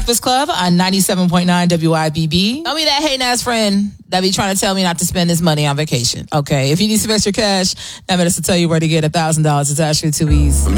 Breakfast Club on 97.9 WIBB. Tell me that hating ass friend that be trying to tell me not to spend this money on vacation. Okay, if you need some extra cash, that minutes to tell you where to get $1,000. It's actually too easy.